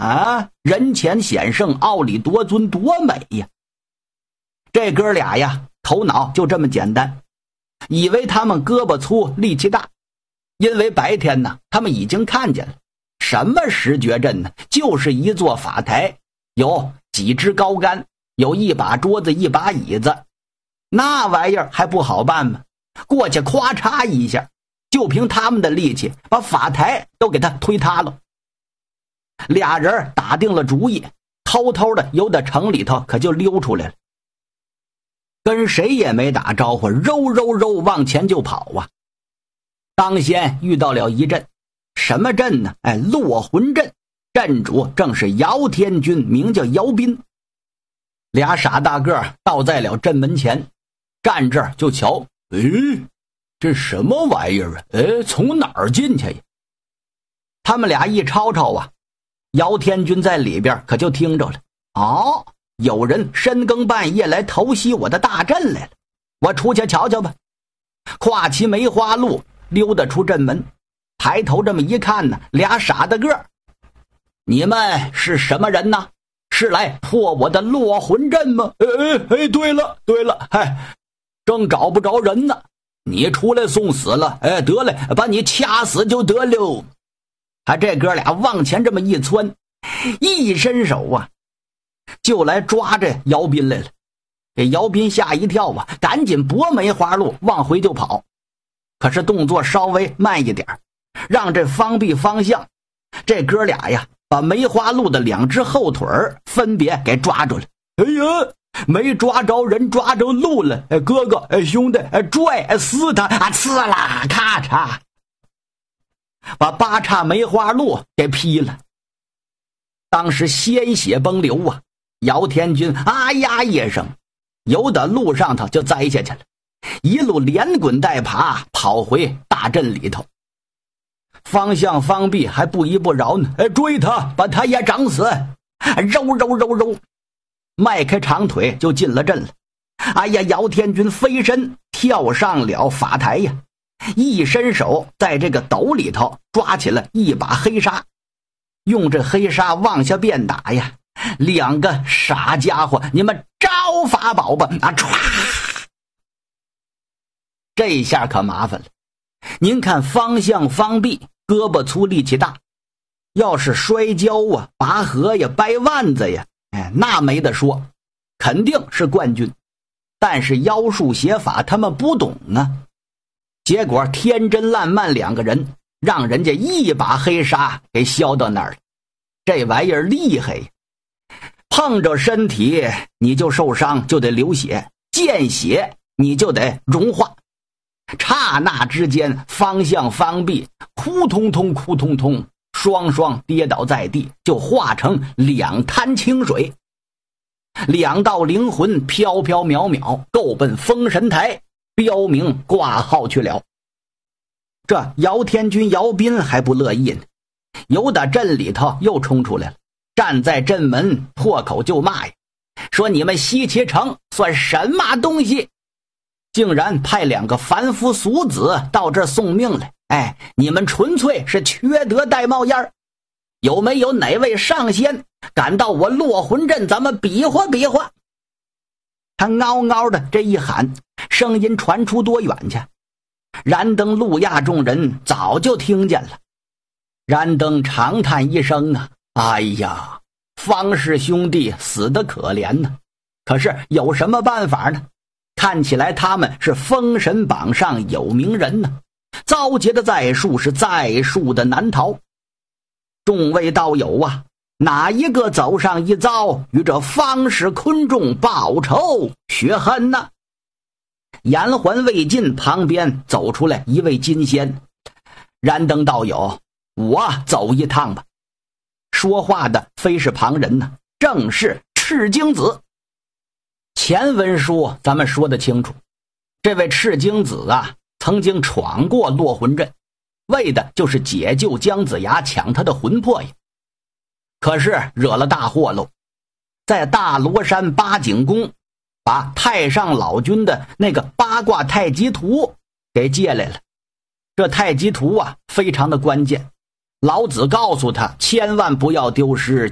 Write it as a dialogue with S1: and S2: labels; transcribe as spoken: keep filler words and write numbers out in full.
S1: 啊，人前显圣，奥里多尊，多美呀！这哥俩呀，头脑就这么简单，以为他们胳膊粗力气大，因为白天呢，他们已经看见了，什么十绝阵呢，就是一座法台，有几支高杆，有一把桌子，一把椅子，那玩意儿还不好办吗？过去咵嚓一下，就凭他们的力气把法台都给他推塌了。俩人打定了主意，偷偷的由得城里头可就溜出来了，跟谁也没打招呼，揉揉揉往前就跑啊。当先遇到了一阵，什么阵呢？哎，落魂阵，阵主正是姚天军，名叫姚斌。俩傻大个倒在了阵门前，站这儿就瞧，诶，这什么玩意儿啊？诶，从哪儿进去呀？他们俩一吵吵啊，姚天军在里边可就听着了。哦，有人深更半夜来偷袭我的大阵来了，我出去瞧瞧吧。跨骑梅花鹿溜达出阵门，抬头这么一看呢，俩傻大个，你们是什么人呢？是来破我的落魂阵吗？哎哎哎，对了对了，嗨，正找不着人呢，你出来送死了，哎，得嘞，把你掐死就得了。他这哥俩往前这么一窜，一伸手啊，就来抓这姚斌来了。给姚斌吓一跳啊，赶紧拨梅花鹿往回就跑。可是动作稍微慢一点，让这方必方向这哥俩呀，把梅花鹿的两只后腿分别给抓住了。哎呀，没抓着人，抓着鹿了！哎，哥哥，哎，兄弟，哎，拽，哎，撕他啊！刺啦，咔嚓，把八叉梅花鹿给劈了。当时鲜血崩流啊！姚天军啊呀一声，由得路上头就栽下去了，一路连滚带爬跑回大阵里头。方向方必还不依不饶呢，哎，追他，把他也整死！揉揉揉揉，迈开长腿就进了阵了。哎呀，姚天军飞身跳上了法台呀，一伸手在这个斗里头抓起了一把黑沙，用这黑沙往下便打呀。两个傻家伙，你们招法宝吧！啊，唰！这下可麻烦了。您看方向方必胳膊粗力气大，要是摔跤啊、拔河呀、掰腕子呀，哎，那没得说，肯定是冠军。但是妖术邪法他们不懂啊，结果天真烂漫两个人让人家一把黑沙给削到那儿了。这玩意儿厉害呀，碰着身体你就受伤，就得流血，见血你就得融化。刹那之间，方向方必哭通通哭通通，双双跌倒在地，就化成两滩清水。两道灵魂飘飘渺渺，够奔封神台，标明挂号去了。这姚天军姚斌还不乐意呢，由打阵里头又冲出来了，站在阵门破口就骂呀，说你们西岐城算什么东西，竟然派两个凡夫俗子到这儿送命来，哎，你们纯粹是缺德带冒烟。有没有哪位上仙敢到我落魂阵咱们比划比划？他嗷嗷的这一喊，声音传出多远去？燃灯路亚众人早就听见了。燃灯长叹一声啊，哎呀，方氏兄弟死得可怜呢，可是有什么办法呢？看起来他们是封神榜上有名人呢，遭劫的在数，是在数的难逃。众位道友啊，哪一个走上一遭，与这方氏昆仲报仇雪恨呢？言还未尽，旁边走出来一位金仙。燃灯道友，我走一趟吧。说话的非是旁人呢，正是赤精子。前文书咱们说得清楚，这位赤精子啊，曾经闯过落魂阵，为的就是解救姜子牙，抢他的魂魄呀。可是惹了大祸喽，在大罗山八景宫把太上老君的那个八卦太极图给借来了。这太极图啊非常的关键，老子告诉他千万不要丢失，